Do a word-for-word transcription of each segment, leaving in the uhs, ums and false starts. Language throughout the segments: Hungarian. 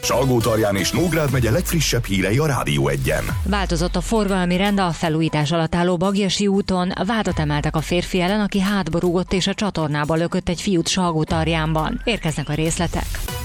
Salgótarján és Nógrád megye legfrissebb hírei a Rádió Egyen. Változott a forgalmi rend a felújítás alatt álló Baggyasi úton. Vádat emeltek a férfi ellen, aki hátba rúgott és a csatornába lökött egy fiút Salgótarjánban. Érkeznek a részletek.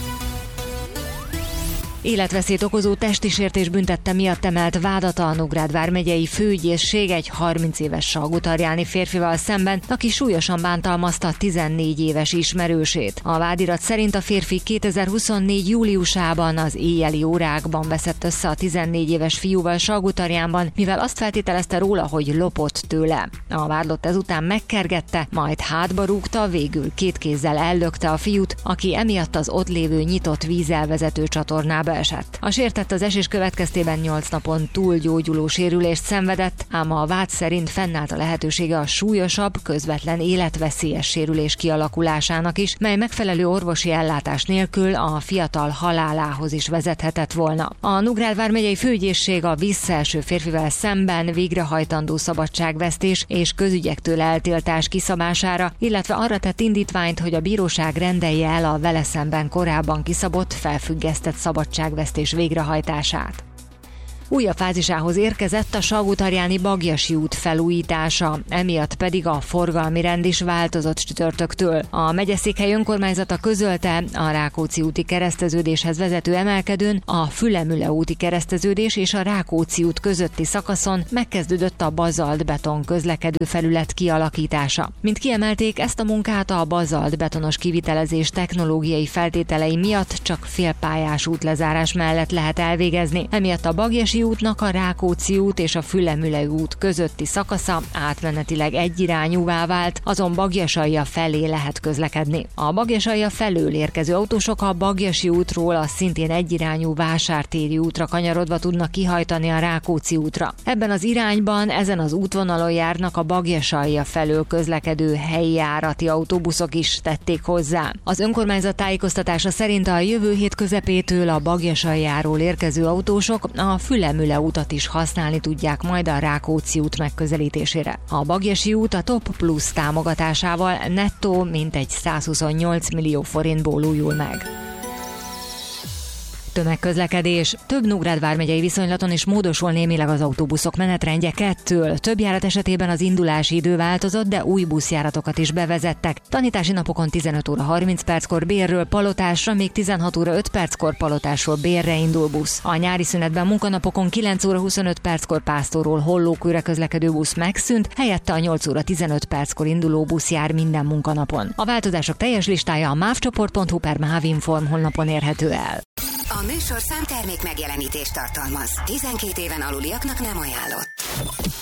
Életveszélyt okozó testi sértés büntette miatt emelt vádat a Nógrád vármegyei főügyészség egy harminc éves salgótarjáni férfival szemben, aki súlyosan bántalmazta tizennégy éves ismerősét. A vádirat szerint a férfi kétezer-huszonnégy júliusában az éjjeli órákban veszett össze a tizennégy éves fiúval Salgótarjánban, mivel azt feltételezte róla, hogy lopott tőle. A vádlott ezután megkergette, majd hátba rúgta, végül két kézzel ellökte a fiút, aki emiatt az ott lévő nyitott vízzel vezető csatornába esett. A sértett az esés következtében nyolc napon túl gyógyuló sérülést szenvedett, ám a vád szerint fennállt a lehetősége a súlyosabb, közvetlen életveszélyes sérülés kialakulásának is, mely megfelelő orvosi ellátás nélkül a fiatal halálához is vezethetett volna. A Nógrád vármegyei főügyészség a visszaeső férfivel szemben végrehajtandó szabadságvesztés és közügyektől eltiltás kiszabására, illetve arra tett indítványt, hogy a bíróság rendelje el a vele szemben korábban kiszabott, felfüggesztett szabadságvesztés végrehajtását. Újabb fázisához érkezett a salgótarjáni Baggyasi út felújítása, emiatt pedig a forgalmi rend is változott csütörtöktől. A megyeszékhely önkormányzata közölte, a Rákóczi úti kereszteződéshez vezető emelkedőn, a Fülemüle úti kereszteződés és a Rákóczi út közötti szakaszon megkezdődött a bazalt-beton közlekedő felület kialakítása. Mint kiemelték, ezt a munkát a bazalt-betonos kivitelezés technológiai feltételei miatt csak félpályás útlezárás mellett lehet elvégezni. Emiatt a Baggyasi útnak a Rákóczi út és a Fülemüle út közötti szakasza átmenetileg egyirányúvá vált, azon Baggyasalja felé lehet közlekedni. A Baggyasalja felől érkező autósok a Baggyasi útról a szintén egyirányú Vásártéri útra kanyarodva tudnak kihajtani a Rákóczi útra. Ebben az irányban ezen az útvonalon járnak a Baggyasalja felől közlekedő helyi járati autóbuszok is, tették hozzá. Az önkormányzat tájékoztatása szerint a jövő hét közepétől a Baggyasaljáról érkező autósok a Fülemüle utat is használni tudják majd a Rákóczi út megközelítésére. A Baggyasi út a Top Plus támogatásával nettó mintegy százhuszonnyolc millió forintból újul meg. Tömegközlekedés. Több Nógrád vármegyei viszonylaton is módosul némileg az autóbuszok menetrendje kettől. Több járat esetében az indulási idő változott, de új buszjáratokat is bevezettek. Tanítási napokon tizenöt óra harminc perckor Bérről Palotásra, még tizenhat óra öt perckor Palotásról Bérre indul busz. A nyári szünetben munkanapokon kilenc óra huszonöt perckor Pásztorról Hollókőre közlekedő busz megszűnt, helyette a nyolc óra tizenöt perckor induló busz jár minden munkanapon. A változások teljes listája a mávcsoport pont hu per mávinform honlapon érhető el. A műsorszám termék megjelenítést tartalmaz. tizenkét éven aluliaknak nem ajánlott.